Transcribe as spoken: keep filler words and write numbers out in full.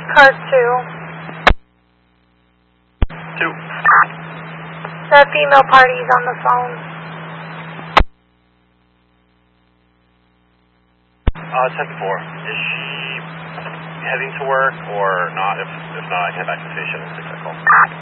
Car two. Two. That female party's on the phone. Uh, ten four. Is she heading to work or not? If, if not, I can head back to the station and fix that call.